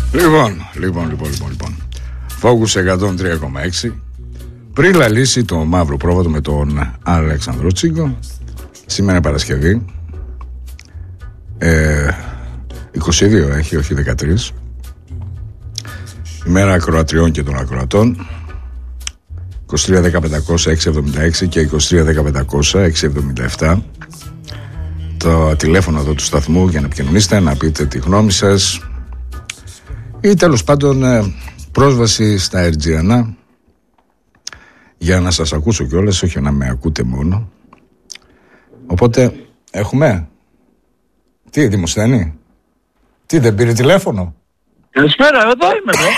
Λοιπόν. Focus 103,6. Πριν λαλήσει το μαύρο πρόβατο με τον Αλέξανδρο Τσίγκο. Σήμερα Παρασκευή. 22 έχει, όχι 13. Ημέρα ακροατριών και των ακροατών. 23-1500-676 και 23-1500-677. Το τηλέφωνο εδώ του σταθμού για να επικοινωνήσετε, να πείτε τη γνώμη σας ή τέλος πάντων πρόσβαση στα Αερτζιανά για να σας ακούσω κιόλας, όχι να με ακούτε μόνο. Οπότε έχουμε. Τι, Δημοσθένη? Τι, δεν πήρε τηλέφωνο? Καλησπέρα, εδώ είμαι εδώ.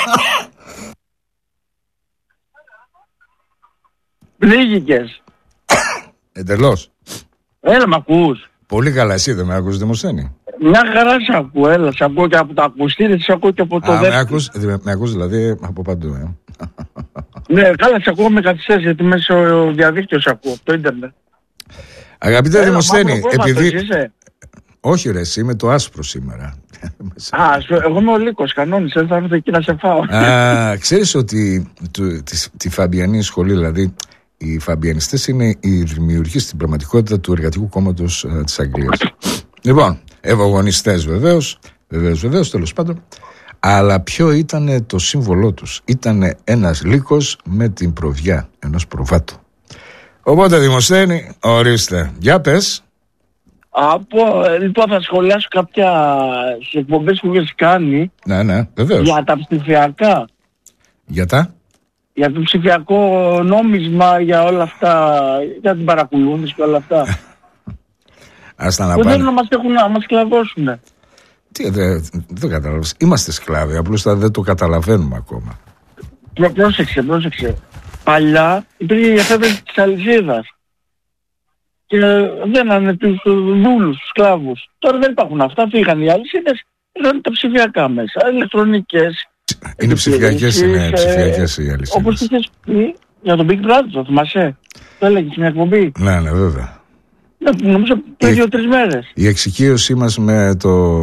Πνίγηκες. Εντελώς. Έλα, μ' ακούς? Πολύ καλά, εσύ δεν με ακούς, Δημοσθένη? Μια χαρά σ' ακούω, έλα, σ' ακούω και από τα ακουστήρια, σ' ακούω και από το δεύτερο. Με ακούς δηλαδή από παντού, Ναι, καλά, σ' ακούω με καθυστέρηση, γιατί μέσω διαδίκτυο σ' ακούω, το ίντερνετ. Αγαπητέ Δημοσθένη, επειδή... Όχι ρε, εσύ είμαι το άσπρο σήμερα. Εγώ είμαι ο Λύκος, κανόνισε, θα έρθω εκεί να σε φάω. Ξέρεις ότι τη Φαμπιανή σχολή, δηλαδή οι Φαμπιανιστές είναι οι δημιουργοί στην πραγματικότητα του Εργατικού Κόμματος της Αγγλίας. Λοιπόν, ευαγωνιστές βεβαίως, τέλος πάντων. Αλλά ποιο ήταν το σύμβολό τους? Ήταν ένας λύκος με την προβιά ενός προβάτου. Οπότε Δημοσθένη, ορίστε, για πες. Λοιπόν, θα σχολιάσω κάποια εκπομπές που έχεις κάνει. Ναι, βεβαίως. Για τα ψηφιακά. Για τα? Για το ψηφιακό νόμισμα, για όλα αυτά, για την παρακολούθηση και όλα αυτά. Άστα να πάνε. πάνε. Δεν να μας έχουν να μας σκλαβώσουν. Τι, δεν κατάλαβες. Είμαστε σκλάβοι, απλώς δεν το καταλαβαίνουμε ακόμα. Πρόσεξε. Παλιά υπήρχε η εφεύρεση της αλυσίδας. Και δένανε τους δούλους, τους σκλάβους. Τώρα δεν υπάρχουν αυτά, φύγαν οι αλυσίδες, ήταν τα ψηφιακά μέσα, ηλεκτρονικές. Είναι ψηφιακές οι αλυσίδες. Όπως είχες πει για τον Big Brother, το θυμάσαι? Το έλεγες μια εκπομπή. Ναι, βέβαια. Ναι, νομίζω πριν 2-3 μέρες. Η εξοικείωσή μας με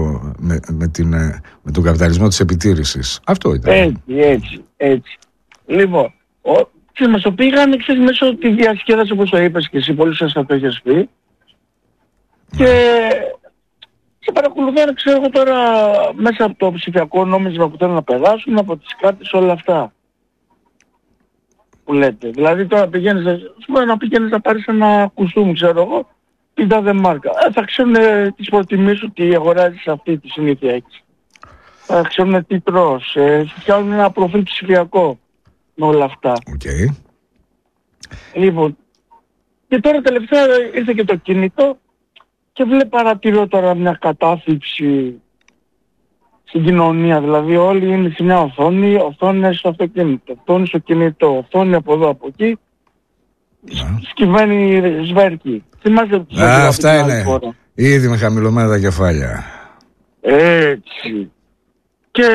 τον καπιταλισμό της επιτήρησης. Αυτό ήταν. Έτσι. Λοιπόν, μας το πήγαν, ξέρεις, μέσω τη διασκέδαση, όπως το είπες και εσύ, πολύ σωστά το έχεις πει. Και σε παρακολουθώ, ξέρω εγώ τώρα, μέσα από το ψηφιακό νόμισμα που θέλουν να περάσουν, από τις κάρτες, όλα αυτά που λέτε. Δηλαδή τώρα πηγαίνεις να πάρεις ένα κουστούμι, ξέρω εγώ, 50 μάρκα. Θα ξέρουν τις προτιμήσεις σου, τι αγοράζεις αυτή τη συνήθεια έχεις. Θα ξέρουν τι τρως, φτιάχνουν ένα προφίλ ψηφιακό με όλα αυτά. Okay. Λοιπόν, και τώρα τελευταία ήρθε και το κινητό και παρατηρώ τώρα μια κατάθλιψη στην κοινωνία. Δηλαδή όλοι είναι σε μια οθόνη στο αυτοκίνητο, οθόνη στο κινητό, οθόνη από εδώ από εκεί, σκυβαίνει σβέρκι. Θυμάστε αυτά είναι φορά. Ήδη με χαμηλωμένα τα κεφάλια. Έτσι. Και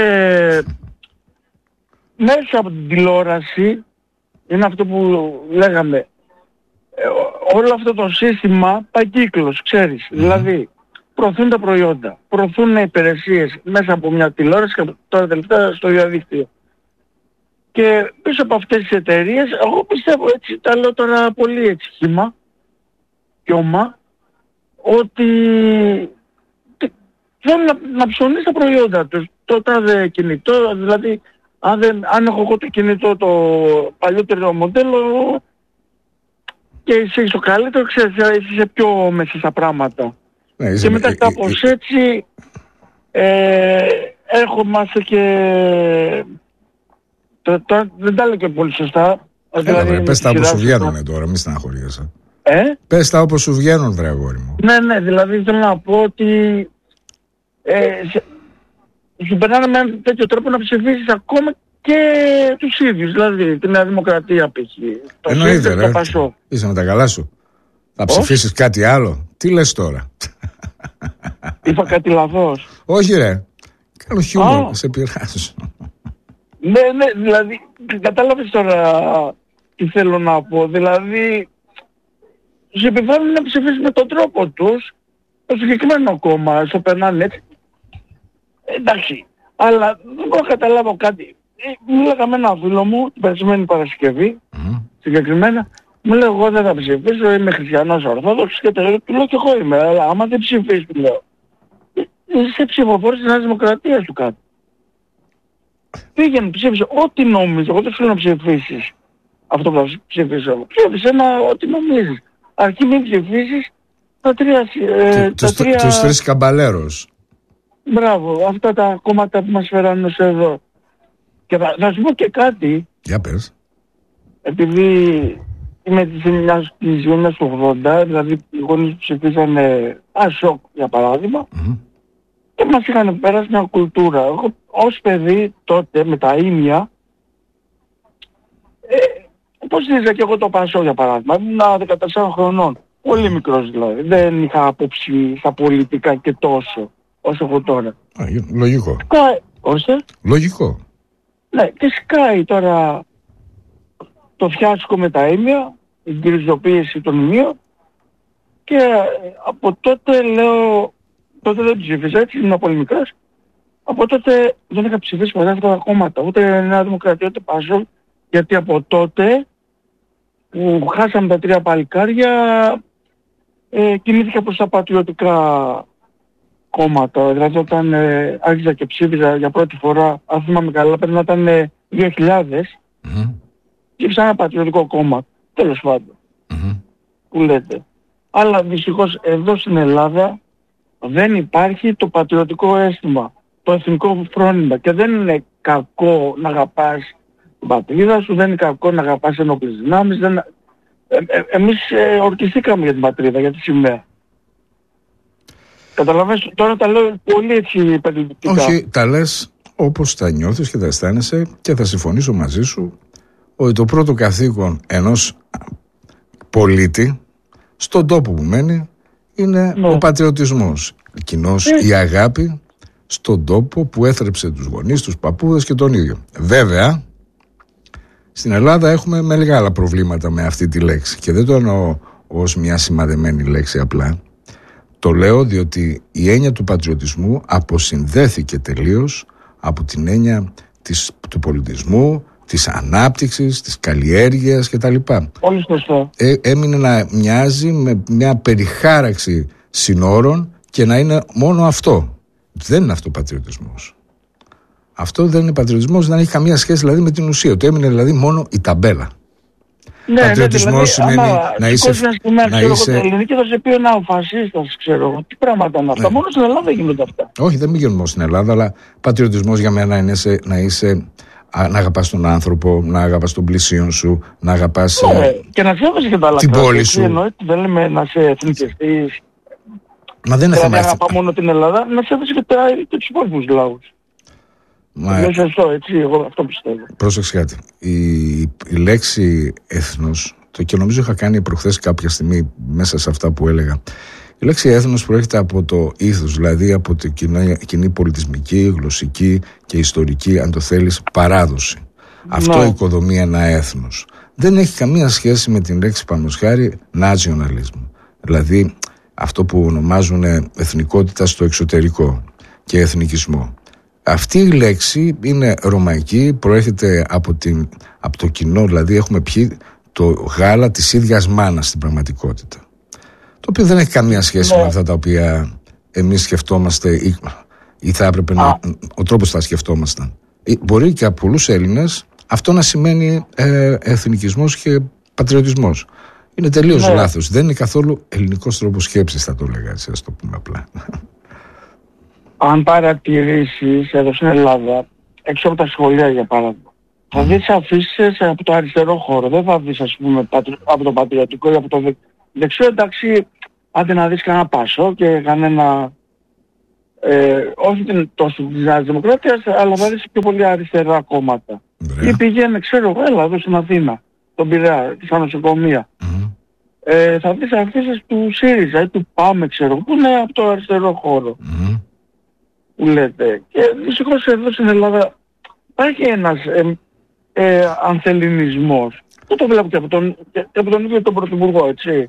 μέσα από την τηλεόραση είναι αυτό που λέγαμε, όλο αυτό το σύστημα πάει κύκλος, ξέρεις. Δηλαδή προωθούν τα προϊόντα, προωθούν υπηρεσίες μέσα από μια τηλεόραση και τώρα τελευταία στο διαδίκτυο. Και πίσω από αυτές τις εταιρείες, εγώ πιστεύω, έτσι τα λέω τώρα πολύ έτσι χύμα και ομά, ότι θέλουν να ψωνίσει τα προϊόντα τους. Το τάδε κινητό, δηλαδή αν έχω εγώ το κινητό το παλιότερο μοντέλο και εσύ το καλύτερο, ξέρεις, είσαι πιο μέσα στα πράγματα. Ναι, και μετά κάπως έτσι έρχομαστε και δεν τα λέω και πολύ σωστά. Δηλαδή, πες τα όπως σου βγαίνουν τώρα, μη στεναχωριέσαι. Πες τα όπως σου βγαίνουν, βρε αγόρι μου. Ναι, δηλαδή θέλω να πω ότι σου περνάνε με έναν τέτοιο τρόπο να ψηφίσεις ακόμα και τους ίδιους, δηλαδή τη Νέα Δημοκρατία π.χ. Εννοείται ρε, είσαι με τα καλά σου. Θα ψηφίσεις κάτι άλλο? Τι λες τώρα? Είπα κάτι λαθός? Όχι ρε, κάνω χιούμορ, σε πειράζω. Ναι, δηλαδή κατάλαβες τώρα τι θέλω να πω. Δηλαδή σου επιβάλλουν να ψηφίσεις με τον τρόπο τους το συγκεκριμένο κόμμα, στο περνάνε έτσι. Εντάξει, Αλλά δεν μπορώ να καταλάβω κάτι. Μίλαγα με ένα φίλο μου την περασμένη Παρασκευή, συγκεκριμένα, μου λέει εγώ δεν θα ψηφίσω, είμαι χριστιανός Ορθόδοξος και του λέω και εγώ είμαι, αλλά άμα δεν ψηφίσεις του λέω. Είσαι ψηφοφόρος της Νέας Δημοκρατίας του κάτω. Πήγαινε, ψήφισε ό,τι νόμιζε, εγώ δεν θέλω να ψηφίσεις αυτό που θα ψηφίσω εγώ. Ψήφισε ό,τι νομίζεις. Αρκεί μην ψηφίσεις τα τρία... Τους τρεις καμπαλέρους. Μπράβο, αυτά τα κόμματα που μας φέρανε ως εδώ. Και θα σου πω και κάτι. Για πες. Επειδή είμαι της γενιάς του 80, δηλαδή οι γονείς που ψηφίσανε ΑΣΟΚ για παράδειγμα, και μας είχαν περάσει μια κουλτούρα. Εγώ ως παιδί τότε με τα ίμια, πώς δίζα και εγώ το ΠΑΣΟΚ για παράδειγμα, ήμουν 14 χρονών, πολύ μικρός δηλαδή, δεν είχα άποψη στα πολιτικά και τόσο όσο έχω τώρα. Λογικό. Ώστε. Λογικό. Ναι, και σκάει τώρα το φιάσκο με τα ίμια, η γκριζοποίηση των ημείων, και από τότε λέω, τότε δεν ψήφισα, έτσι ήμουν πολύ μικρός, από τότε δεν είχα ψηφίσει ποτέ αυτά τα κόμματα, ούτε Νέα Δημοκρατία, ούτε ΠΑΣΟΚ, γιατί από τότε που χάσαμε τα τρία παλικάρια κινήθηκα προς τα πατριωτικά κόμματα. Δηλαδή όταν άρχισα και ψήφιζα για πρώτη φορά, αν θυμάμαι καλά, πρέπει να ήταν 2000, ψήφισα ένα πατριωτικό κόμμα, τέλος πάντων, που λέτε. Αλλά δυστυχώς εδώ στην Ελλάδα δεν υπάρχει το πατριωτικό αίσθημα, το εθνικό φρόνημα, και δεν είναι κακό να αγαπάς την πατρίδα σου, δεν είναι κακό να αγαπάς ενόπλες δυνάμεις. Εμείς ορκιστήκαμε για την πατρίδα, για τη σημαία. Καταλαβαίνεις, τώρα τα λέω πολύ έτσι περιληπτικά. Όχι, τα λες όπως τα νιώθεις και τα αισθάνεσαι, και θα συμφωνήσω μαζί σου ότι το πρώτο καθήκον ενός πολίτη στον τόπο που μένει είναι ο πατριωτισμός. Κοινώς η αγάπη στον τόπο που έθρεψε τους γονείς, τους παππούδες και τον ίδιο. Βέβαια, στην Ελλάδα έχουμε μεγάλα προβλήματα με αυτή τη λέξη, και δεν το εννοώ ως μια σημαδεμένη λέξη απλά. Το λέω διότι η έννοια του πατριωτισμού αποσυνδέθηκε τελείως από την έννοια του πολιτισμού, της ανάπτυξης, της καλλιέργειας κτλ. Πολύ σωστό. Έμεινε να μοιάζει με μια περιχάραξη συνόρων και να είναι μόνο αυτό. Δεν είναι αυτό πατριωτισμός. Αυτό δεν είναι πατριωτισμός, δεν έχει καμία σχέση δηλαδή με την ουσία. Το έμεινε δηλαδή μόνο η ταμπέλα. Ναι, πατριωτισμός σημαίνει να είσαι ελληνική, θα σε πει ένα φασίστας, ξέρω. Τι πράγματα είναι αυτά. Μόνο στην Ελλάδα γίνονται αυτά. Όχι, δεν γίνονται μόνο στην Ελλάδα, αλλά πατριωτισμός για μένα είναι να αγαπάς τον άνθρωπο, να αγαπάς τον πλησίον σου, να αγαπάς και να σέβεσαι και τα άλλα την πόλη σου. Δεν λέμε να σε εθνικιστείς. Μα δεν είναι θέμα. Να αγαπά μόνο την Ελλάδα, να σέβεσαι και τους υπόλοιπους λαούς. Είναι σωστό, έτσι, εγώ αυτό πιστεύω. Πρόσεξε κάτι. Η λέξη έθνος, και νομίζω είχα κάνει προχθές κάποια στιγμή μέσα σε αυτά που έλεγα. Η λέξη έθνος προέρχεται από το ήθος, δηλαδή από την κοινή πολιτισμική, γλωσσική και ιστορική, αν το θέλεις, παράδοση. Αυτό οικοδομεί ένα έθνος. Δεν έχει καμία σχέση με την λέξη παραδοσιακή nationalism, δηλαδή αυτό που ονομάζουν εθνικότητα στο εξωτερικό και εθνικισμό. Αυτή η λέξη είναι ρωμαϊκή, προέρχεται από το κοινό, δηλαδή έχουμε πιει το γάλα της ίδιας μάνας στην πραγματικότητα. Το οποίο δεν έχει καμία σχέση με αυτά τα οποία εμείς σκεφτόμαστε ή θα έπρεπε ο τρόπος θα σκεφτόμασταν. Μπορεί και από πολλούς Έλληνες αυτό να σημαίνει εθνικισμός και πατριωτισμός. Είναι τελείως λάθος. Δεν είναι καθόλου ελληνικός τρόπος σκέψης, θα το λέγα έτσι, ας το πούμε απλά. Αν παρατηρήσεις εδώ στην Ελλάδα, έξω από τα σχολεία για παράδειγμα, θα δεις αφήσεις από το αριστερό χώρο. Δεν θα δεις, ας πούμε, από το πατριωτικό ή από το δεξιό. Εντάξει, άντε να δεις κανένα Πασό και κανένα, όχι τόσο της Νέας Δημοκρατίας, αλλά θα δεις πιο πολύ αριστερά κόμματα. Ή πήγαινε, ξέρω εγώ, έλα εδώ στην Αθήνα, τον Πειραιά, τη νοσοκομεία. Θα δεις αφήσεις του ΣΥΡΙΖΑ ή του ΠΑΜΕ, ξέρω, που είναι από το αριστερό χώρο. Που λέτε. Και δυστυχώς εδώ στην Ελλάδα υπάρχει ένας ανθεληνισμός. Δεν το βλέπω και από τον ίδιο τον Πρωθυπουργό, έτσι.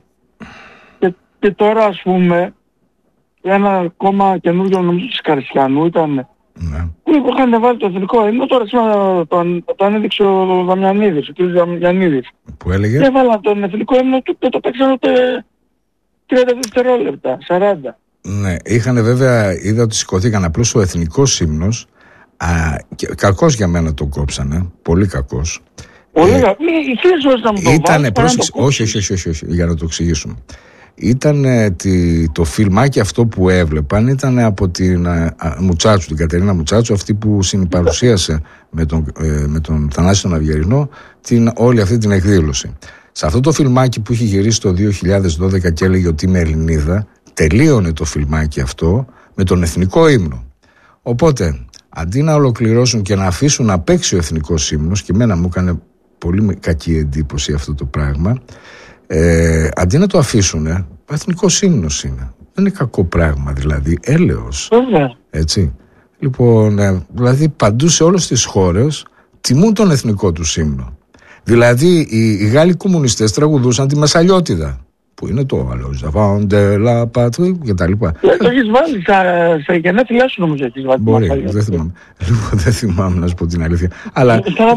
Και τώρα, ας πούμε, ένα κόμμα καινούργιο, νομίζω της Καριστιανού, ήταν Ναι. Που είχαν βάλει το εθνικό ύμνο, τώρα σήμερα το ανέδειξε ο Δαμιανίδης, ο κ. Δαμιανίδης. Που έλεγε. Και έβαλαν τον εθνικό ύμνο του και το παίξαν ούτε 30 δευτερόλεπτα, 40. Ναι, είχαν βέβαια, είδα ότι σηκωθήκαν απλώς ο εθνικός ύμνος. Κακός για μένα τον κόψανε, πολύ κακός. Πολύ κακός, να μου το ήτανε, όχι, για να το εξηγήσουμε. Ήταν το φιλμάκι αυτό που έβλεπαν, ήταν από την Μουτσάτσου, την Κατερίνα Μουτσάτσου, αυτή που συμπαρουσίασε με τον Θανάση τον Αυγερινό όλη αυτή την εκδήλωση. Σε αυτό το φιλμάκι που είχε γυρίσει το 2012 και έλεγε ότι είμαι Ελληνίδα, τελείωνε το φιλμάκι αυτό με τον εθνικό ύμνο. Οπότε, αντί να ολοκληρώσουν και να αφήσουν να παίξει ο εθνικός ύμνος, και εμένα μου έκανε πολύ κακή εντύπωση αυτό το πράγμα, αντί να το αφήσουν, ο εθνικός ύμνος είναι. Δεν είναι κακό πράγμα, δηλαδή, έλεος. Έτσι. Λοιπόν, δηλαδή παντού σε όλες τις χώρες τιμούν τον εθνικό του ύμνο. Δηλαδή, οι Γάλλοι κομμουνιστές τραγουδούσαν τη Μασαλιώτιδα, που είναι το «Αλόζα Βάντε Λα Πατρί» και τα λοιπά. Το έχεις βάλει στα γενέθλιά σου, νομίζω, έχεις βάλει. Μπορεί, δεν θυμάμαι. Λοιπόν, δεν θυμάμαι να σου πω την αλήθεια. Αλλά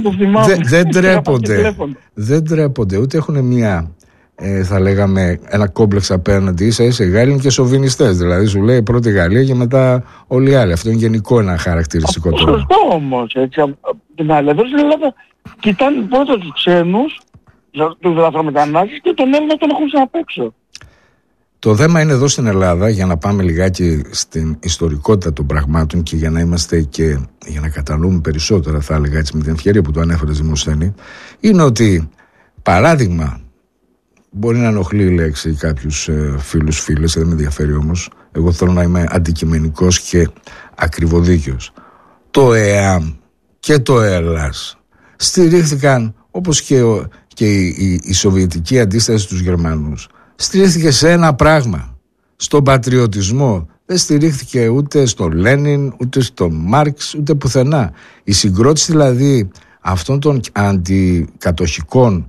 δεν τρέπονται, ούτε έχουν μια, θα λέγαμε, ένα κόμπλεξ απέναντι. Είσαι Γάλλοι και σοβινιστές. Δηλαδή, σου λέει πρώτη Γαλλία και μετά όλοι οι άλλοι. Αυτό είναι γενικό ένα χαρακτηριστικό τρόπο. Σωστό όμως, έτσι. Την άλλη, εδώ στην Ελλάδα κοιτάνε πρώτα τους ξένους, τους λαθρομετανάστες, και τον Έλληνα τον έχουν απ' έξω. Το θέμα είναι εδώ στην Ελλάδα, για να πάμε λιγάκι στην ιστορικότητα των πραγμάτων και για να είμαστε και για να κατανοούμε περισσότερα, θα έλεγα έτσι με την ευκαιρία που το ανέφερε Δημοσθένη, είναι ότι, παράδειγμα, μπορεί να ενοχλεί η λέξη κάποιους φίλους, φίλες, δεν με ενδιαφέρει όμως, εγώ θέλω να είμαι αντικειμενικός και ακριβοδίκαιος. Το ΕΑΜ και το ΕΛΑΣ στηρίχθηκαν, όπως και η σοβιετική αντίσταση στους Γερμανούς, στηρίχθηκε σε ένα πράγμα, στον πατριωτισμό. Δεν στηρίχθηκε ούτε στον Λένιν, ούτε στον Μάρξ, ούτε πουθενά. Η συγκρότηση δηλαδή αυτών των αντικατοχικών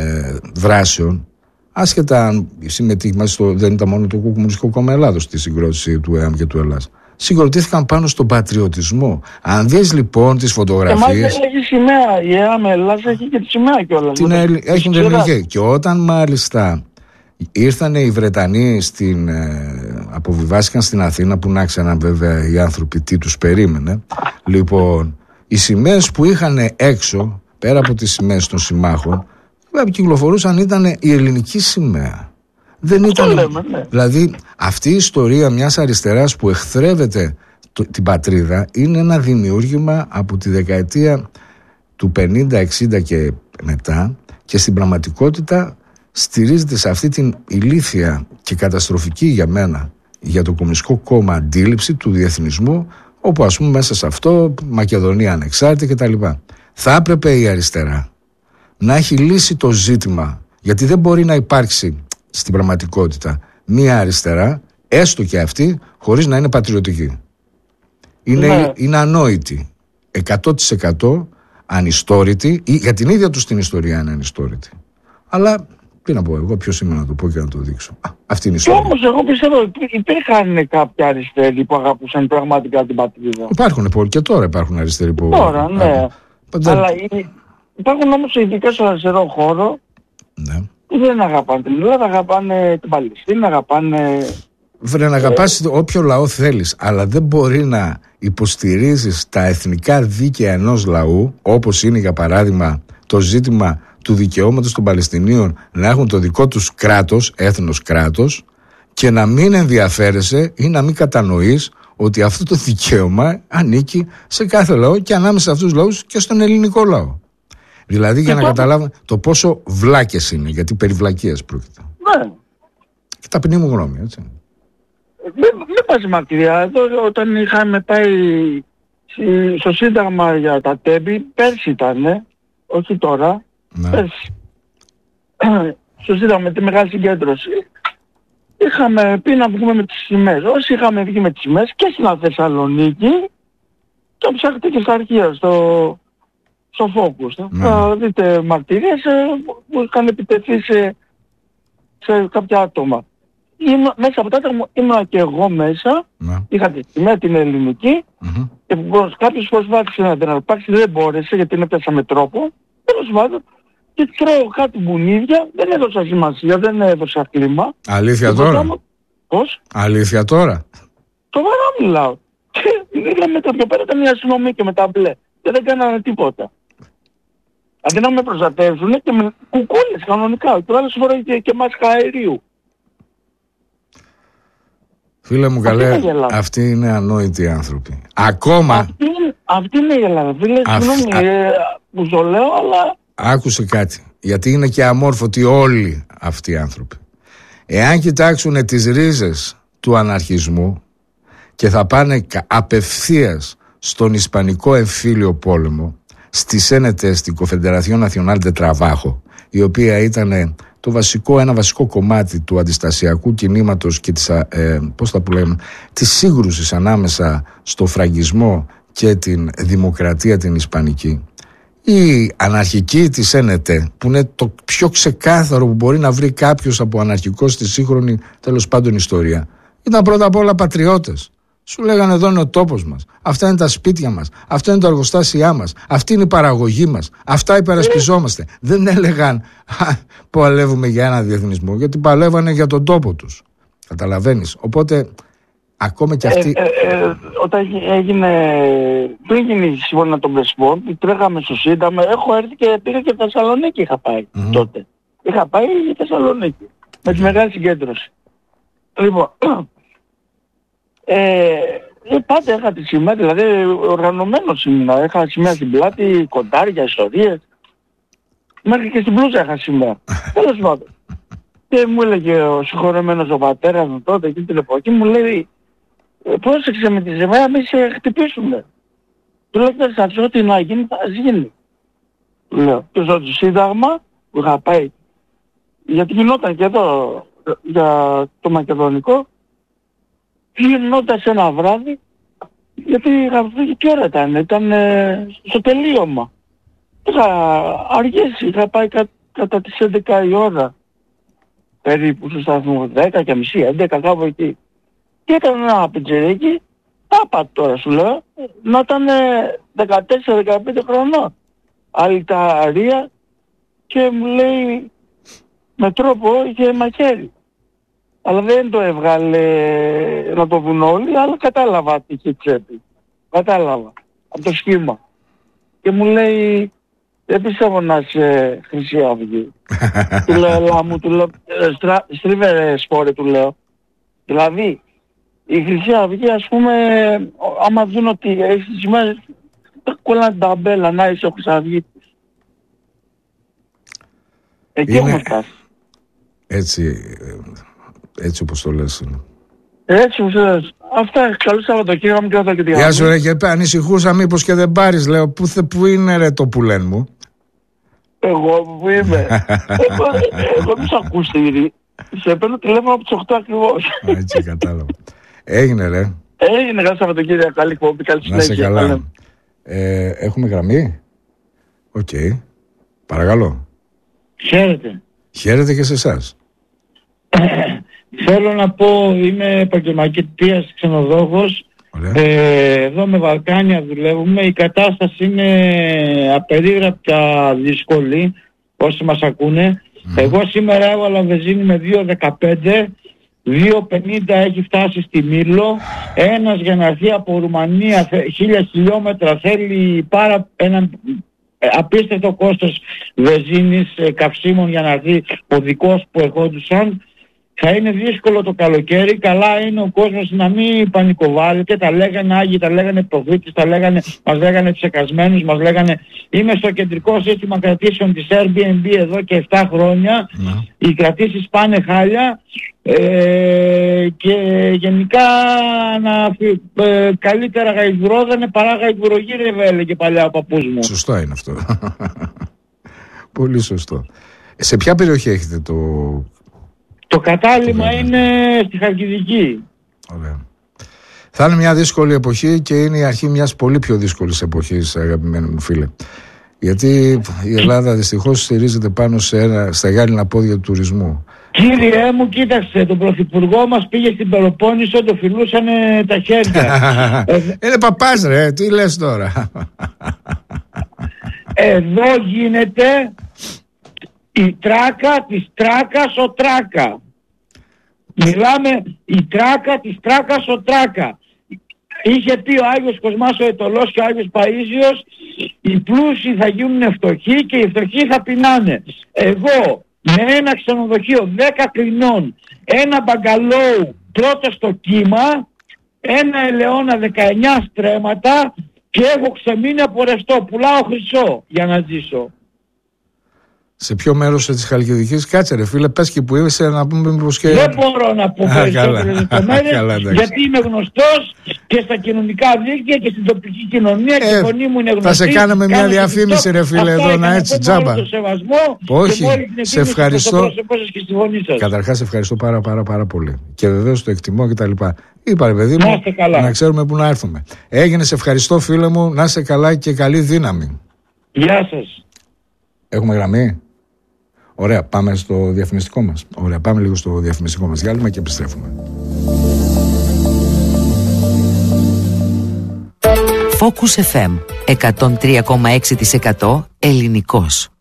δράσεων, άσχετα αν συμμετείχε μέσα δεν ήταν μόνο το Κομμουνιστικό Κόμμα Ελλάδος στη συγκρότηση του ΕΑΜ και του ΕΛΑΣ, συγκροτήθηκαν πάνω στον πατριωτισμό. Αν δεις λοιπόν τις φωτογραφίες. Έχει σημαία, η ΕΑΜ Ελλάς έχει και τη σημαία κιόλας. Έχει την ελληνική. Και όταν μάλιστα ήρθαν οι Βρετανοί, αποβιβάστηκαν στην Αθήνα, που να ξέραν βέβαια οι άνθρωποι τι τους περίμενε. Λοιπόν, οι σημαίες που είχαν έξω, πέρα από τις σημαίες των συμμάχων, που κυκλοφορούσαν, ήταν η ελληνική σημαία. Δεν ήταν. Ναι. Δηλαδή, αυτή η ιστορία μιας αριστεράς που εχθρεύεται την πατρίδα είναι ένα δημιούργημα από τη δεκαετία του 50-60 και μετά, και στην πραγματικότητα στηρίζεται σε αυτή την ηλίθια και καταστροφική για μένα, για το Κομμουνιστικό Κόμμα, αντίληψη του διεθνισμού, όπου ας πούμε μέσα σε αυτό Μακεδονία ανεξάρτητη κτλ. Θα έπρεπε η αριστερά να έχει λύσει το ζήτημα, γιατί δεν μπορεί να υπάρξει στην πραγματικότητα μία αριστερά, έστω και αυτή, χωρίς να είναι πατριωτική. Είναι ανόητη, 100% ανιστόρητη, ή για την ίδια τους την ιστορία είναι ανιστόρητη. Αλλά τι να πω εγώ, ποιος είμαι να το πω και να το δείξω. Αυτή είναι η ιστορία. Όμως εγώ πιστεύω ότι υπήρχαν κάποιοι αριστεροί που αγαπούσαν πραγματικά την πατρίδα. Υπάρχουν και τώρα υπάρχουν αριστεροί που. Τώρα, ναι. Αλλά υπάρχουν όμως ειδικά στο αριστερό χώρο, ναι, που δεν αγαπάνε την Ελλάδα, αγαπάνε την Παλαιστίνη, αγαπάνε. Βρε, να αγαπάς όποιο λαό θέλεις, αλλά δεν μπορεί να υποστηρίζεις τα εθνικά δίκαια ενός λαού, όπως είναι για παράδειγμα το ζήτημα του δικαιώματος των Παλαιστινίων να έχουν το δικό τους κράτος, έθνος κράτος, και να μην ενδιαφέρεσαι ή να μην κατανοείς ότι αυτό το δικαίωμα ανήκει σε κάθε λαό και ανάμεσα σε αυτούς τους λαούς και στον ελληνικό λαό. Δηλαδή για να καταλάβω το πόσο βλάκες είναι, γιατί περί βλακείας πρόκειται. Ναι. Και ταπεινή μου γνώμη, έτσι. Δεν πας μακριά. Εδώ όταν είχαμε πάει στο Σύνταγμα για τα τέμπη, πέρσι ήταν, όχι τώρα, ναι, πέρσι. Στο Σύνταγμα με τη μεγάλη συγκέντρωση, είχαμε πει να βγούμε με τις σημαίες. Όσοι είχαμε βγει με τις σημαίες και στην Θεσσαλονίκη, και ψάχτε και στα αρχεία, στο Focus. Ναι. Θα δείτε μαρτυρίες που είχαν επιτεθεί σε κάποια άτομα. Μέσα από τα άτομα ήμουν και εγώ μέσα, ναι, είχα τη σημαία την ελληνική, Και κάποιος προσπάθησε να την αρπάξει, δεν μπόρεσε γιατί είναι πέσα με τρόπο. Τέλος πάντων, και τρώω κάτι μπουνίδια, δεν έδωσα σημασία, δεν έδωσα κλίμα. Αλήθεια τώρα? Πώς? Αλήθεια τώρα? Σοβαρά μιλάω. Και πήγαμε το πιο πέρα, ήταν μια αστυνομία και με τα μπλε. Και δεν κάνανε τίποτα. Αντί να με προστατεύσουν και με κουκούλες κανονικά. Και ο άλλος φοράει και μάσκα αερίου. Φίλε μου καλέ, αυτοί είναι ανόητοι άνθρωποι. Ακόμα... Αυτή είναι η Ελλάδα. Φίλε, συγγνώμη που το λέω, αλλά... Άκουσε κάτι. Γιατί είναι και αμόρφωτοι όλοι αυτοί οι άνθρωποι. Εάν κοιτάξουν τις ρίζες του αναρχισμού και θα πάνε απευθείας στον Ισπανικό εμφύλιο πόλεμο, στη ΣΕΝΕΤΕ, στην Confederación Nacional de Trabajo, η οποία ήταν ένα βασικό κομμάτι του αντιστασιακού κινήματος και της σύγκρουσης ανάμεσα στο φραγκισμό και την δημοκρατία την ισπανική. Η αναρχική της ΣΕΝΕΤΕ, που είναι το πιο ξεκάθαρο που μπορεί να βρει κάποιος από αναρχικό στη σύγχρονη τέλος πάντων ιστορία, ήταν πρώτα απ' όλα πατριώτες. Σου λέγανε εδώ είναι ο τόπος μας, αυτά είναι τα σπίτια μας, αυτό είναι τα εργοστάσια μας, αυτή είναι η παραγωγή μας, αυτά υπερασπιζόμαστε. Δεν έλεγαν παλεύουμε για ένα διεθνισμό, γιατί παλεύανε για τον τόπο τους. Καταλαβαίνεις? Οπότε ακόμα και αυτοί... Όταν πριν γίνει η συμφωνία των Πρεσπών, τρέχαμε στο Σύνταγμα, έχω έρθει και πήγα και Θεσσαλονίκη είχα πάει τότε. Είχα πάει για Θεσσαλονίκη, με τη μεγάλη συγκέντρωση. Λοιπόν... πάντα είχα τη σημαία, δηλαδή οργανωμένος ήμουνα. Είχα σημαία στην πλάτη, κοντάρια, ιστορίες. Μέχρι και στην μπλούζα είχα σημαία. Τέλος πάντων. Και μου έλεγε ο συγχωρεμένος ο πατέρας μου τότε, εκείνη την εποχή, μου λέει πρόσεξε με τη σημαία, μη σε χτυπήσουμε. Του λέω θα ό,τι να γίνει θα γίνει. Του λέω και στο Σύνταγμα που είχα πάει, γιατί γινόταν και εδώ για το μακεδονικό, γινόντας ένα βράδυ, γιατί είχα φύγει και ώρα ήταν στο τελείωμα. Είχα αργήσει, είχα πάει κατά τις 11 η ώρα, περίπου στο σταθμό 10 και μισή, 11 κάπου εκεί. Και ήταν ένα πιτσιρίκι, τάπα τώρα σου λέω, να ήταν 14-15 χρονών. Αλυταρία και μου λέει με τρόπο είχε μαχαίρι. Αλλά δεν το έβγαλε να το δουν όλοι, αλλά κατάλαβα τι είχε τσέπη. Κατάλαβα. Από το σχήμα. Και μου λέει, δεν πιστεύω να είσαι Χρυσή Αυγή. Του λέω, έλα μου, του λέω, στρίβε σπόρε, του λέω. Δηλαδή, η Χρυσή Αυγή, ας πούμε, άμα δουν ότι έχεις τις ημέρες, τα κολλάνε τα μπέλα, να είσαι ο Χρυσαυγίτης. Εκεί όμως φτάσει. Έτσι όπως το λες. Έτσι όπως το λες. Αυτά, καλό Σαββατοκύριακο και εδώ και διάβασα. Γεια σου ρε και ανησυχούσα μήπως και δεν πάρεις, λέω. Πού είναι ρε το που λένε μου? Εγώ που είμαι. Εγώ τους ακούστε ήδη. Σε παίρνω τηλέφωνο από τις 8 ακριβώς. Έτσι κατάλαβα. Έγινε ρε. Έγινε, καλό Σαββατοκύριακο, καλή εκπομπή, καλή συνέχεια. Να σε καλά. Έχουμε γραμμή? Οκ. Παρακαλώ. Χαίρετε. Χαίρετε και σε εσάς. Θέλω να πω, είμαι επαγγελματίας ξενοδόχος. Εδώ με Βαλκάνια δουλεύουμε. Η κατάσταση είναι απερίγραπτα δύσκολη, όσοι μας ακούνε. Εγώ σήμερα έβαλα βενζίνη με 2,15, 2,50 έχει φτάσει στη Μήλο. Ένας για να έρθει από Ρουμανία 1000 χιλιόμετρα θέλει ένα απίστευτο κόστος βενζίνης, καυσίμων για να έρθει ο δικός που ερχόντουσαν. Θα είναι δύσκολο το καλοκαίρι. Καλά είναι ο κόσμος να μην πανικοβάλλεται. Τα λέγανε Άγιοι, τα λέγανε προφήτες, μας λέγανε ψεκασμένους, μας λέγανε... Είμαι στο κεντρικό σύστημα κρατήσεων της Airbnb εδώ και 7 χρόνια. Οι κρατήσεις πάνε χάλια και γενικά καλύτερα γαϊδουρόδανε παρά γαϊδουρογύρευε, έλεγε παλιά ο παππούς μου. Σωστό είναι αυτό. Πολύ σωστό. Σε ποια περιοχή έχετε το... Το κατάλημα είναι στη Χαλκιδική. Ωραία. Θα είναι μια δύσκολη εποχή και είναι η αρχή μιας πολύ πιο δύσκολης εποχής, αγαπημένοι μου φίλε. Γιατί η Ελλάδα δυστυχώς στηρίζεται πάνω στα γυάλινα πόδια του τουρισμού. Κύριε μου, κοίταξε, τον πρωθυπουργό μας πήγε στην Πελοπόννησο, το φιλούσαν τα χέρια. Είναι παπάς ρε, τι λες τώρα. Εδώ γίνεται η τράκα της τράκας ο τράκα. Μιλάμε η τράκα της τράκας ο τράκα. Είχε πει ο Άγιος Κοσμάς ο Αιτωλός και ο Άγιος Παΐσιος, οι πλούσιοι θα γίνουν φτωχοί και οι φτωχοί θα πεινάνε. Εγώ με ένα ξενοδοχείο 10 κρινών, ένα μπαγκαλόου πρώτο στο κύμα, ένα ελαιόνα 19 στρέμματα και έχω ξεμείνει από ρευστό. Πουλάω χρυσό για να ζήσω. Σε ποιο μέρος της Χαλκιδικής? Κάτσε ρε φίλε, πες και που είσαι να πούμε μήπως και... Δεν μπορώ να πω περισσότερες λεπτομέρειες γιατί είμαι γνωστός και στα κοινωνικά δίκτυα και στην τοπική κοινωνία και η φωνή μου είναι γνωστή. Θα σε κάνουμε μια διαφήμιση ρε φίλε εδώ να έτσι τζάμπα. Όχι, σε ευχαριστώ. Καταρχάς σε ευχαριστώ πάρα πολύ και βεβαίως το εκτιμώ και τα λοιπά. Είπα ρε παιδί μου να ξέρουμε που να έρθουμε. Έγινε, σε ευχαριστώ φίλε μου, να είσαι καλά και καλή δύναμη. Γεια σας. Έχουμε γραμμή? Ωραία, πάμε στο διαφημιστικό μας. Ωραία, πάμε λίγο στο διαφημιστικό μας διάλειμμα και επιστρέφουμε. Focus FM 103,6% ελληνικός.